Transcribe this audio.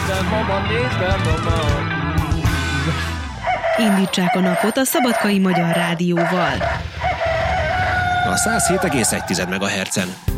Indítsák a napot a Szabadkai Magyar Rádióval. A 107,1 MHz-en.